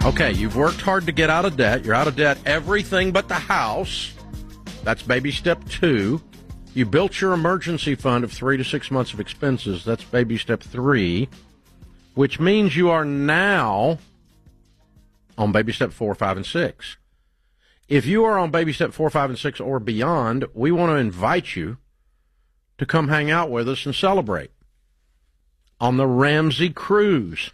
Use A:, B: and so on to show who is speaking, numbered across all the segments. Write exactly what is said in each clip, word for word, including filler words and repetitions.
A: Okay, you've worked hard to get out of debt. You're out of debt everything but the house. That's baby step two. You built your emergency fund of three to six months of expenses. That's baby step three, which means you are now on baby step four, five, and six. If you are on baby step four, five, and six or beyond, we want to invite you to come hang out with us and celebrate on the Ramsey Cruise.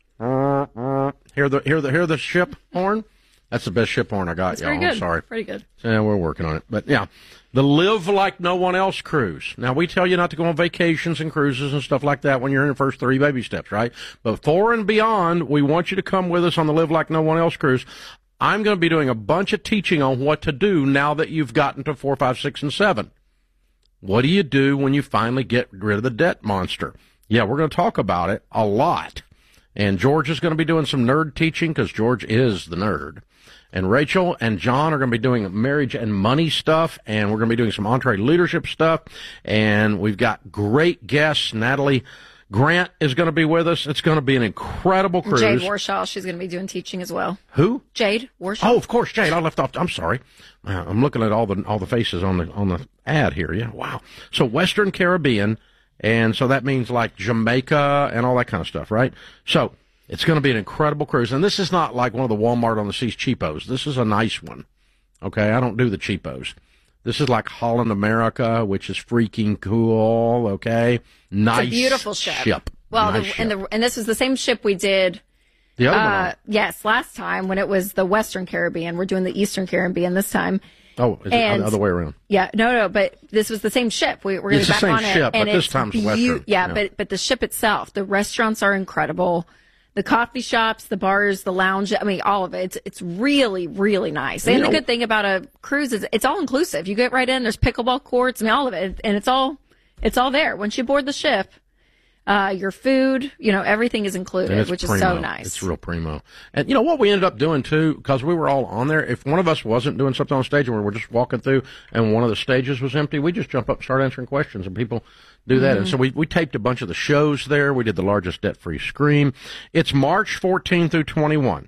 A: Uh, uh, hear the hear the hear the ship horn? That's the best ship horn I got,
B: That's
A: y'all.
B: pretty good.
A: I'm sorry.
B: Pretty good.
A: Yeah, we're working on it. But yeah, the Live Like No One Else cruise. Now, we tell you not to go on vacations and cruises and stuff like that when you're in the first three baby steps, right? But four and beyond, we want you to come with us on the Live Like No One Else cruise. I'm going to be doing a bunch of teaching on what to do now that you've gotten to four, five, six, and seven. What do you do when you finally get rid of the debt monster? Yeah, we're going to talk about it a lot. And George is going to be doing some nerd teaching because George is the nerd. And Rachel and John are going to be doing marriage and money stuff, and we're going to be doing some entree leadership stuff. And we've got great guests. Natalie Grant is going to be with us. It's going to be an incredible cruise.
B: Jade Warshaw, she's going to be doing teaching as well.
A: Who?
B: Jade Warshaw.
A: Oh, of course, Jade. I left off. I'm sorry. Uh, I'm looking at all the all the faces on the on the ad here. Yeah, wow. So Western Caribbean, and so that means like Jamaica and all that kind of stuff, right? So it's going to be an incredible cruise, and this is not like one of the Walmart on the Seas cheapos. This is a nice one. Okay, I don't do the cheapos. This is like Holland America, which is freaking cool. Okay, nice,
B: it's a beautiful ship.
A: ship.
B: Well,
A: nice
B: the,
A: ship.
B: and the and this is the same ship we did.
A: The other
B: uh,
A: one. On.
B: Yes, last time when it was the Western Caribbean. We're doing the Eastern Caribbean this time.
A: Oh, is
B: and,
A: it the other way around?
B: Yeah, no, no, but this was the same ship. We, we're going to be back
A: on
B: it.
A: It's the same ship,
B: and
A: but this time's
B: beau-
A: Western.
B: Yeah,
A: yeah,
B: but but the ship itself, the restaurants are incredible. The coffee shops, the bars, the lounge, I mean, all of it. It's, it's really, really nice. And
A: You
B: the
A: know-
B: good thing about a cruise is it's all inclusive. You get right in, there's pickleball courts, I mean, all of it. And it's all, it's all there. Once you board the ship, uh, your food, you know, everything is
A: And
B: included,
A: it's
B: which
A: primo.
B: is so nice.
A: It's real primo. And you know what we ended up doing too, because we were all on there, if one of us wasn't doing something on stage and we were just walking through and one of the stages was empty, we just jump up and start answering questions, and people do that. Mm-hmm. And so we, we taped a bunch of the shows there. We did the largest debt-free scream. It's March fourteenth through twenty-first,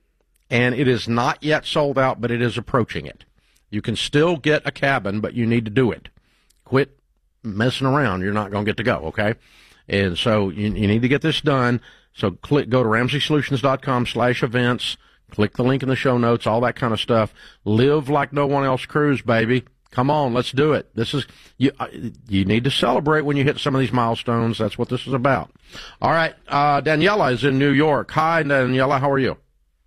A: and it is not yet sold out, but it is approaching it. You can still get a cabin, but you need to do it. Quit messing around. You're not going to get to go, okay? And so you, you need to get this done. So click, go to ramseysolutions.com slash events. Click the link in the show notes, all that kind of stuff. Live like no one else cruise, baby. Come on, let's do it. This is you. Uh, you need to celebrate when you hit some of these milestones. That's what this is about. All right, uh, Daniela is in New York. Hi, Daniela. How are you?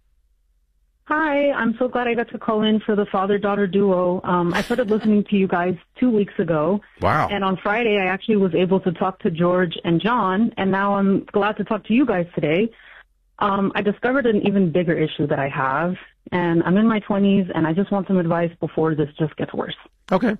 C: Hi, I'm so glad I got to call in for the father-daughter duo. Um, I started listening to you guys two weeks ago.
A: Wow.
C: And on Friday, I actually was able to talk to George and John, and now I'm glad to talk to you guys today. Um, I discovered an even bigger issue that I have, and I'm in my twenties, and I just want some advice before this just gets worse.
A: Okay.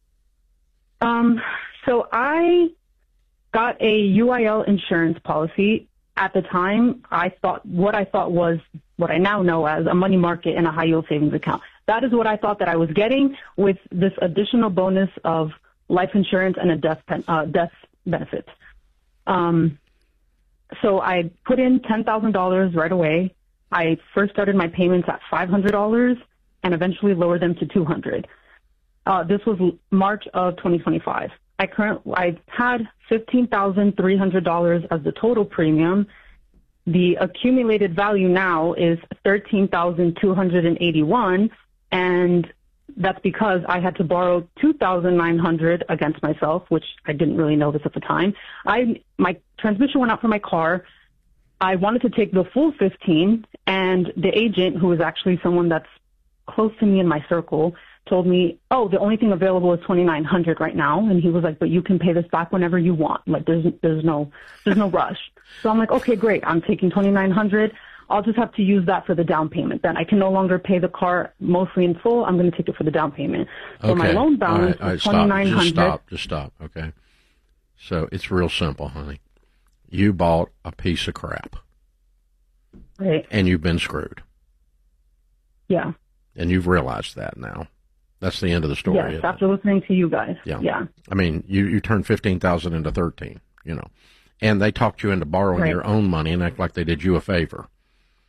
C: Um, so I got a U I L insurance policy. At the time, I thought what I thought was what I now know as a money market and a high yield savings account. That is what I thought that I was getting with this additional bonus of life insurance and a death pen, uh, death benefit. Um, so I put in ten thousand dollars right away. I first started my payments at five hundred dollars and eventually lowered them to two hundred dollars. Uh, this was March of twenty twenty-five. I current I had fifteen thousand three hundred dollars as the total premium. The accumulated value now is thirteen thousand two hundred eighty-one, and that's because I had to borrow two thousand nine hundred against myself, which I didn't really know this at the time. I my transmission went out for my car. I wanted to take the full fifteen, and the agent, who is actually someone that's close to me in my circle, told me, oh, the only thing available is twenty-nine hundred right now. And he was like, but you can pay this back whenever you want. Like, there's, there's no, there's no rush. So I'm like, okay, great. I'm taking twenty-nine hundred. I'll just have to use that for the down payment. Then I can no longer pay the car mostly in full. I'm going to take it for the down payment. So
A: okay.
C: my loan balance
A: all right, all right,
C: is twenty-nine hundred.
A: Just stop. Just stop. Okay. So it's real simple, honey. You bought a piece of crap.
C: Right.
A: And you've been screwed.
C: Yeah.
A: And you've realized that now. That's the end of the story.
C: Yes,
A: isn't
C: after
A: it?
C: listening to you guys.
A: Yeah.
C: Yeah.
A: I mean, you, you turned fifteen thousand into thirteen, you know, and they talked you into borrowing
C: Right.
A: your own money and act like they did you a favor.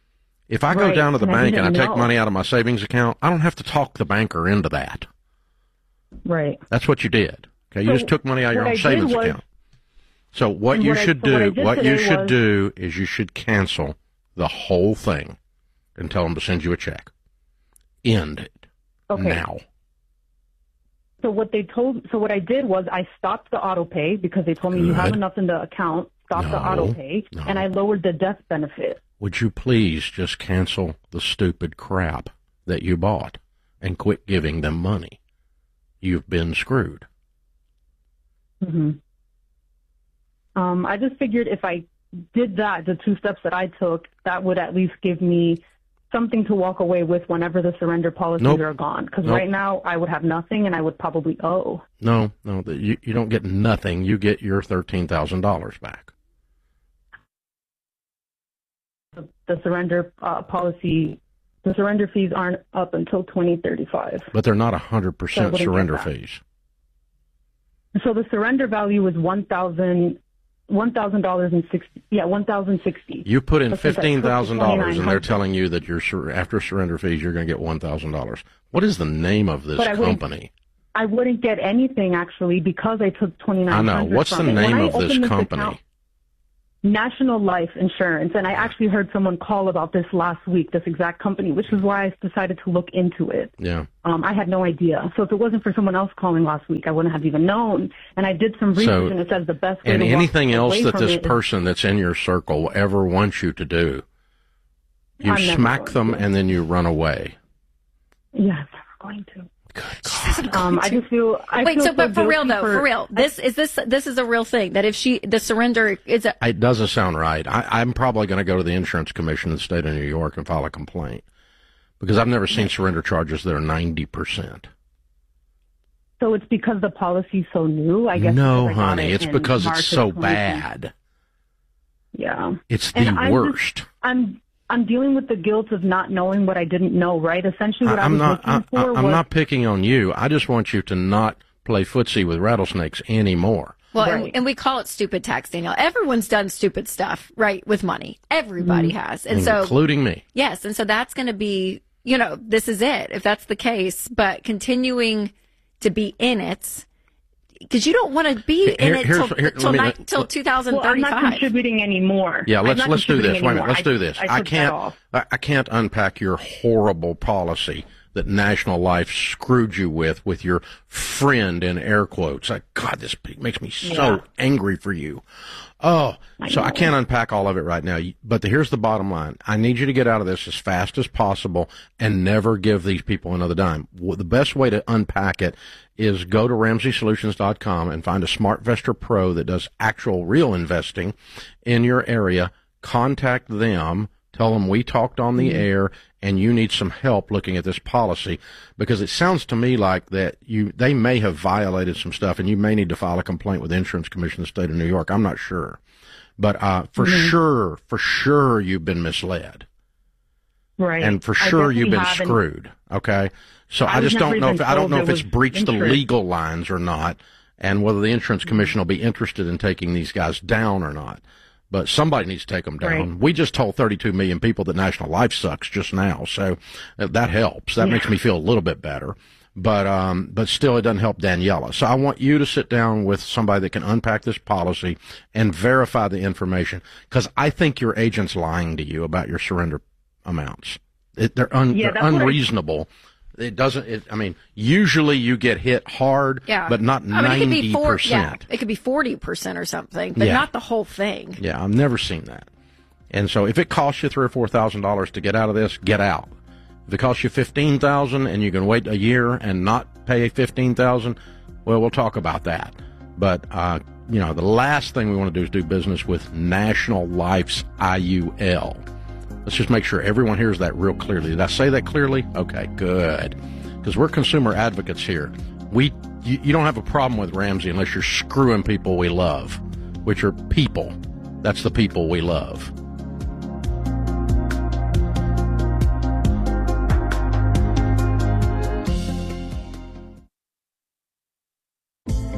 A: If I go
C: Right,
A: down to the
C: and I
A: bank and I
C: didn't
A: take
C: know.
A: money out of my savings account, I don't have to talk the banker into that.
C: Right.
A: That's what you did. Okay, you
C: So
A: just took money out of your
C: what
A: own
C: I did
A: savings
C: was-
A: account. So what
C: And
A: you
C: what I-
A: should
C: so what I
A: do,
C: did
A: what you
C: today
A: should
C: was-
A: do is you should cancel the whole thing and tell them to send you a check. End it
C: Okay.
A: now.
C: So what they told, so what I did was I stopped the auto pay because they told me you have
A: Good.
C: enough in the account. Stop the
A: No,
C: auto pay,
A: no.
C: and I lowered the death benefit.
A: Would you please just cancel the stupid crap that you bought and quit giving them money? You've been screwed.
C: hmm Um, I just figured if I did that, the two steps that I took, that would at least give me something to walk away with whenever the surrender policies
A: Nope.
C: are gone. Because
A: Nope.
C: right now I would have nothing, and I would probably owe.
A: No, no, the- you, you don't get nothing. You get your thirteen thousand dollars back.
C: The, the surrender uh, policy, the surrender fees aren't up until twenty thirty-five.
A: But they're not one hundred
C: So I
A: percent
C: wouldn't get
A: surrender
C: that.
A: fees.
C: So the surrender value is one thousand. One thousand dollars and sixty. Yeah, one thousand sixty.
A: You put in
C: But since I took the
A: fifteen thousand dollars, and they're
C: twenty-nine hundred
A: telling you that you're sur- after surrender fees, you're going to get one thousand dollars. What is the name of this
C: But I wouldn't-
A: company?
C: I wouldn't get anything actually because I took twenty nine
A: I
C: hundred.
A: know. What's the
C: from it.
A: name
C: When I
A: of this
C: opened
A: company?
C: account, National Life Insurance, and I actually heard someone call about this last week, this exact company, which is why I decided to look into it.
A: Yeah.
C: Um, I had no idea. So if it wasn't for someone else calling last week, I wouldn't have even known. And I did some research,
A: So-
C: and it says the best way
A: And
C: to walk
A: anything else
C: away
A: that
C: from
A: this
C: it is-
A: person that's in your circle ever wants you to do, you
C: I'm never
A: smack
C: going
A: them
C: to.
A: and then you run away.
C: Yeah, I'm never going to.
A: Good God.
C: Um, I just feel. I
B: Wait,
C: feel
B: so but for real
C: guilty
B: though, for real, this is this this is a real thing that if she the surrender is a
A: It doesn't sound right. I, I'm probably going to go to the insurance commission in the state of New York and file a complaint because I've never seen surrender charges that are ninety percent.
C: So it's because the policy's so new, I guess.
A: No,
C: because I got
A: honey,
C: it
A: it's
C: in
A: because
C: March
A: it's
C: of
A: so
C: twenty twenty.
A: bad.
C: Yeah.
A: It's the
C: And I'm just-
A: worst.
C: I'm I'm dealing with the guilt of not knowing what I didn't know, right? Essentially what I,
A: I'm
C: was
A: not. I,
C: looking for
A: I'm
C: was
A: not picking on you. I just want you to not play footsie with rattlesnakes anymore.
B: well,
C: Right.
B: and, and we call it stupid tax, Danielle. Everyone's done stupid stuff, right, with money. Everybody
C: Mm-hmm.
B: has, and so
A: Including me.
B: yes, and so that's going to be, you know, this is it if that's the case. But continuing to be in it because you don't want to be in
A: Here-
B: it
A: here's-
B: till
A: here,
B: till,
A: let me-
B: ni- till
A: let-
B: two thousand
C: well, I'm not
B: thirty-five.
C: contributing anymore.
A: Yeah,
C: I'm
A: let's
C: not
A: let's do this.
C: contributing
A: Wait a minute.
C: anymore.
A: Let's
C: I-
A: do this.
C: I,
A: I
C: took that
A: can't.
C: off.
A: I, I can't unpack your horrible policy that National Life screwed you with with your friend in air quotes. Like, God, this makes me so
C: Yeah.
A: angry for you. Oh,
C: I
A: so I
C: know.
A: can't unpack all of it right now. But here's the bottom line. I need you to get out of this as fast as possible and never give these people another dime. Well, the best way to unpack it is go to Ramsey Solutions dot com and find a SmartVestor Pro that does actual real investing in your area. Contact them. Tell them we talked on the air and you need some help looking at this policy because it sounds to me like that you they may have violated some stuff and you may need to file a complaint with the Insurance Commission of the State of New York. I'm not sure. But uh, for
C: Mm-hmm.
A: sure, for sure you've been misled.
C: Right.
A: And for
C: I
A: sure you've been
C: definitely haven't.
A: screwed. Okay? So
C: I
A: I,
C: was
A: just
C: never
A: don't know if
C: even
A: I don't
C: told
A: know
C: it
A: if it's
C: was
A: breached the
C: insurance.
A: legal lines or not and whether the Insurance Commission will be interested in taking these guys down or not. But somebody needs to take them down.
C: Right.
A: We just told thirty-two million people that National Life sucks just now, so that helps. That
C: Yeah.
A: makes me feel a little bit better. But um, but still, it doesn't help Daniela. So I want you to sit down with somebody that can unpack this policy and verify the information, because I think your agent's lying to you about your surrender amounts. It, they're un,
C: Yeah,
A: they're
C: that's what I-
A: unreasonable. It doesn't. It, I mean, usually you get hit hard,
B: Yeah,
A: but not
B: I mean, it could
A: ninety
B: be four, yeah,
A: percent.
B: it could be forty percent or something, but
A: Yeah.
B: not the whole thing.
A: Yeah, I've never seen that. And so if it costs you three or four thousand dollars to get out of this, get out. If it costs you fifteen thousand and you can wait a year and not pay fifteen thousand, well, we'll talk about that. But uh, you know, the last thing we want to do is do business with National Life's I U L. Let's just make sure everyone hears that real clearly. Did I say that clearly? Okay, good. Because we're consumer advocates here. We you, you don't have a problem with Ramsey unless you're screwing people we love, which are people. That's the people we love.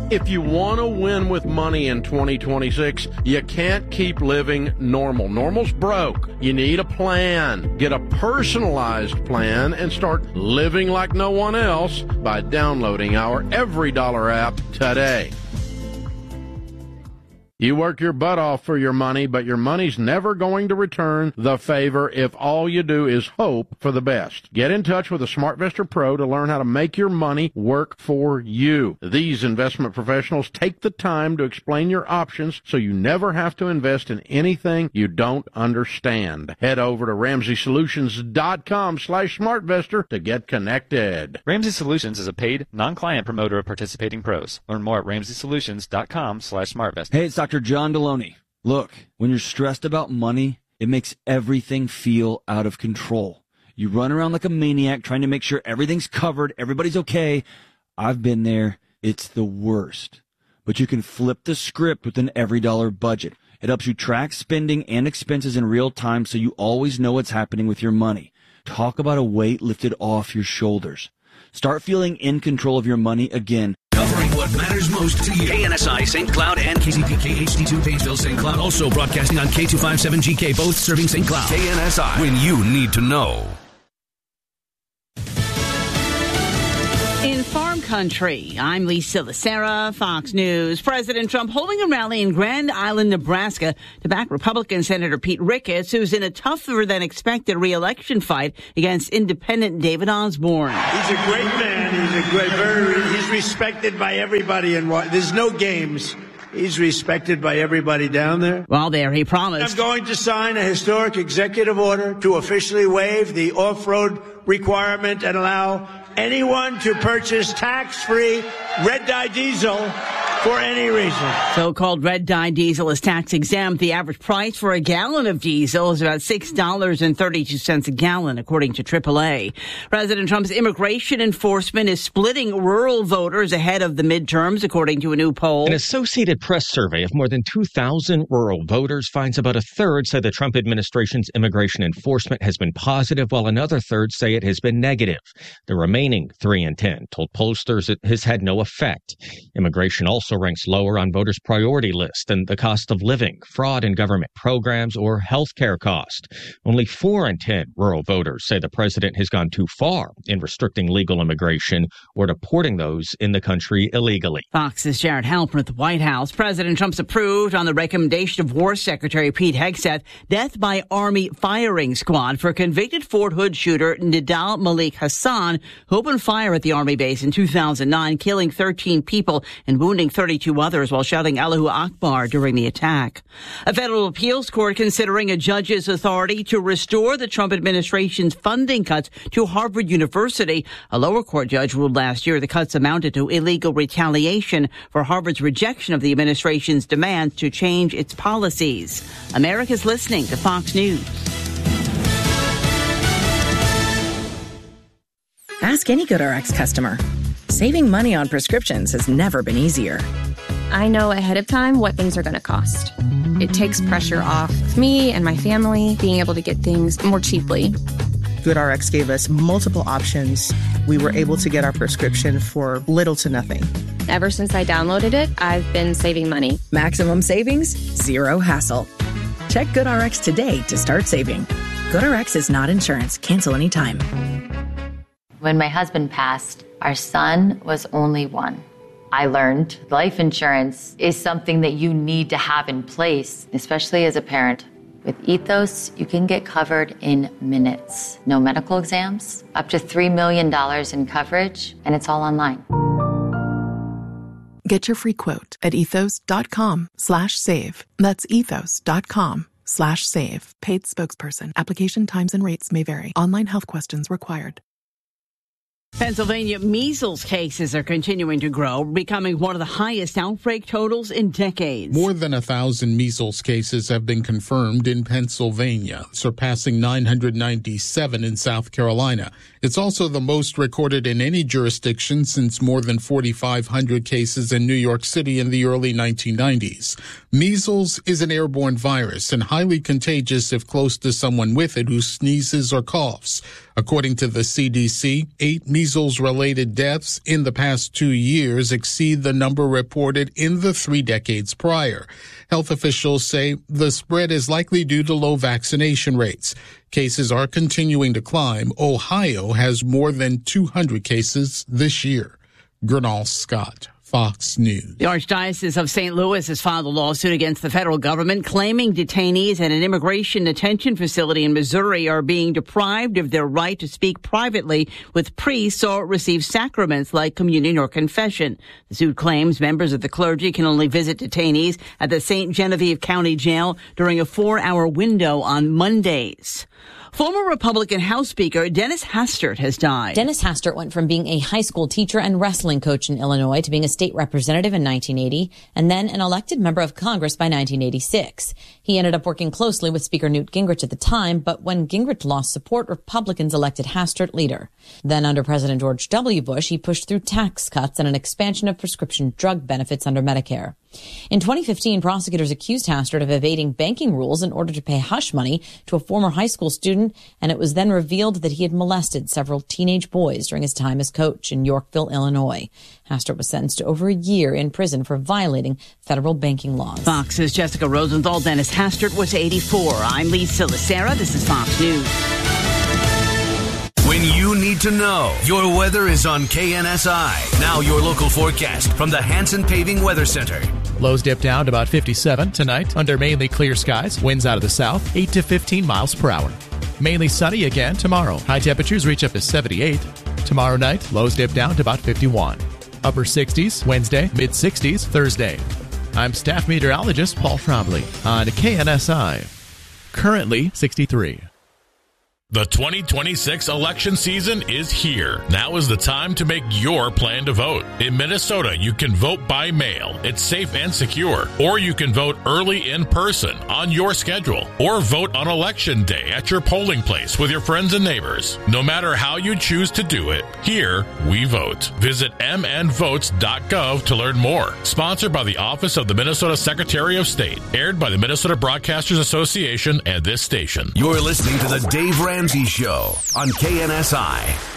A: If you want to win with money in twenty twenty-six, you can't keep living normal. Normal's broke. You need a plan. Get a personalized plan and start living like no one else by downloading our Every Dollar app today. You work your butt off for your money, but your money's never going to return the favor if all you do is hope for the best. Get in touch with a SmartVestor Pro to learn how to make your money work for you. These investment professionals take the time to explain your options so you never have to invest in anything you don't understand. Head over to Ramsey Solutions dot com slash SmartVestor to get connected.
D: Ramsey Solutions is a paid, non-client promoter of participating pros. Learn more at Ramsey Solutions dot com slash SmartVestor.
E: Hey, it's Doctor John Deloney. Look, when you're stressed about money, it makes everything feel out of control. You run around like a maniac trying to make sure everything's covered, everybody's okay. I've been there. It's the worst. But you can flip the script with an Every Dollar budget. It helps you track spending and expenses in real time so you always know what's happening with your money. Talk about a weight lifted off your shoulders. Start feeling in control of your money again.
F: Covering what matters most to you. K N S I Saint Cloud and K Z P K H D two Painesville Saint Cloud. Also broadcasting on K two fifty-seven G K, both serving Saint Cloud. K N S I, when you need to know.
G: In farm country, I'm Lisa Lacera, Fox News. President Trump holding a rally in Grand Island, Nebraska to back Republican Senator Pete Ricketts, who's in a tougher than expected re-election fight against independent David Osborne.
H: He's a great man. He's a great, very, he's respected by everybody. And there's no games. He's respected by everybody down there.
G: While there, he promised,
H: I'm going to sign a historic executive order to officially waive the off-road requirement and allow anyone to purchase tax-free red dye diesel for any reason.
G: So-called red dye diesel is tax exempt. The average price for a gallon of diesel is about six dollars and thirty-two cents a gallon, according to triple A. President Trump's immigration enforcement is splitting rural voters ahead of the midterms, according to a new poll.
I: An Associated Press survey of more than two thousand rural voters finds about a third say the Trump administration's immigration enforcement has been positive, while another third say it has been negative. The remaining three in ten told pollsters it has had no effect. Immigration also ranks lower on voters' priority list than the cost of living, fraud in government programs, or health care cost. Only four in ten rural voters say the president has gone too far in restricting legal immigration or deporting those in the country illegally.
G: Fox's Jared Halpern at the White House. President Trump's approved on the recommendation of War Secretary Pete Hegseth death by Army firing squad for convicted Fort Hood shooter Nidal Malik Hassan, who opened fire at the Army base in two thousand nine, killing thirteen people and wounding thirty-two others while shouting Allahu Akbar during the attack. A federal appeals court considering a judge's authority to restore the Trump administration's funding cuts to Harvard University. A lower court judge ruled last year the cuts amounted to illegal retaliation for Harvard's rejection of the administration's demands to change its policies. America's listening to Fox News.
J: Ask any GoodRx customer. Saving money on prescriptions has never been easier.
K: I know ahead of time what things are going to cost. It takes pressure off me and my family being able to get things more cheaply.
L: GoodRx gave us multiple options. We were able to get our prescription for little to nothing.
K: Ever since I downloaded it, I've been saving money.
J: Maximum savings, zero hassle. Check GoodRx today to start saving. GoodRx is not insurance. Cancel anytime.
M: When my husband passed, our son was only one. I learned life insurance is something that you need to have in place, especially as a parent. With Ethos, you can get covered in minutes. No medical exams, up to three million dollars in coverage, and it's all online.
N: Get your free quote at ethos.com slash save. That's ethos.com slash save. Paid spokesperson. Application times and rates may vary. Online health questions required.
G: Pennsylvania measles cases are continuing to grow, becoming one of the highest outbreak totals in decades.
O: More than a thousand measles cases have been confirmed in Pennsylvania, surpassing nine hundred ninety-seven in South Carolina. It's also the most recorded in any jurisdiction since more than forty-five hundred cases in New York City in the early nineteen nineties. Measles is an airborne virus and highly contagious if close to someone with it who sneezes or coughs. According to the C D C, eight measles measles-related deaths in the past two years exceed the number reported in the three decades prior. Health officials say the spread is likely due to low vaccination rates. Cases are continuing to climb. Ohio has more than two hundred cases this year. Gernal Scott, Fox News.
G: The Archdiocese of Saint Louis has filed a lawsuit against the federal government claiming detainees at an immigration detention facility in Missouri are being deprived of their right to speak privately with priests or receive sacraments like communion or confession. The suit claims members of the clergy can only visit detainees at the Saint Genevieve County Jail during a four-hour window on Mondays. Former Republican House Speaker Dennis Hastert has died.
P: Dennis Hastert went from being a high school teacher and wrestling coach in Illinois to being a state representative in nineteen eighty and then an elected member of Congress by nineteen eighty-six. He ended up working closely with Speaker Newt Gingrich at the time, but when Gingrich lost support, Republicans elected Hastert leader. Then under President George W. Bush, he pushed through tax cuts and an expansion of prescription drug benefits under Medicare. In twenty fifteen, prosecutors accused Hastert of evading banking rules in order to pay hush money to a former high school student, and it was then revealed that he had molested several teenage boys during his time as coach in Yorkville, Illinois. Hastert was sentenced to over a year in prison for violating federal banking laws.
G: Fox's Jessica Rosenthal. Dennis Hastert was eighty-four. I'm Lisa Lacera. This is Fox News.
F: When you need to know, your weather is on K N S I. Now your local forecast from the Hanson Paving Weather Center.
Q: Lows dip down to about fifty-seven tonight under mainly clear skies. Winds out of the south, eight to fifteen miles per hour. Mainly sunny again tomorrow. High temperatures reach up to seventy-eight. Tomorrow night, lows dip down to about fifty-one. Upper sixties Wednesday, mid-sixties Thursday. I'm staff meteorologist Paul Trombley on K N S I. Currently sixty-three.
R: The twenty twenty-six election season is here. Now is the time to make your plan to vote. In Minnesota, you can vote by mail. It's safe and secure. Or you can vote early in person on your schedule. Or vote on election day at your polling place with your friends and neighbors. No matter how you choose to do it, here we vote. Visit m n votes dot gov to learn more. Sponsored by the Office of the Minnesota Secretary of State. Aired by the Minnesota Broadcasters Association and this station.
F: You're listening to the Dave Ramsey Show on K N S I.